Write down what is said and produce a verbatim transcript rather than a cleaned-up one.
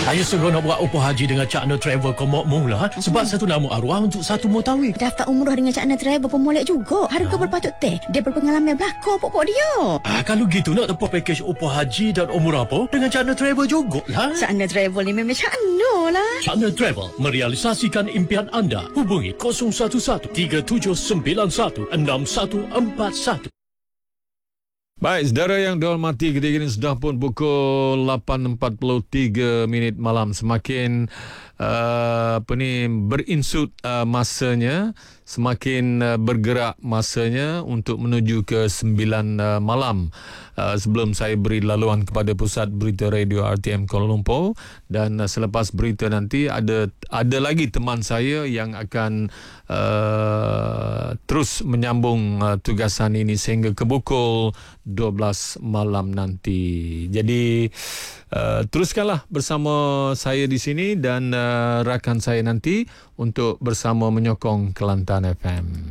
Saya suruh nak buat upo haji dengan Cakna Travel Komok mula sebab satu nama arwah untuk satu mutawi. Daftar umrah dengan Cakna Travel pun molek juga. Harga ha? berpatut teh. Dia berpengalaman belakang pokok dia. Ah, kalau gitu nak tempuh package upo haji dan umrah apa dengan Cakna Travel juga lah. Cakna Travel ni memang Cakna lah. Cakna Travel merealisasikan impian anda. Hubungi kosong satu satu tiga tujuh sembilan satu enam satu empat satu. Baik, saudara yang dihormati, ketika ini sudah pun pukul lapan empat puluh tiga minit malam. Semakin uh, apa ni berinsut uh, masanya, semakin uh, bergerak masanya untuk menuju ke sembilan uh, malam. Uh, sebelum saya beri laluan kepada Pusat Berita Radio R T M Kuala Lumpur, dan uh, selepas berita nanti ada ada lagi teman saya yang akan uh, terus menyambung uh, tugasan ini sehingga ke pukul dua belas malam nanti. Jadi uh, teruskanlah bersama saya di sini dan uh, rakan saya nanti untuk bersama menyokong Kelantan F M.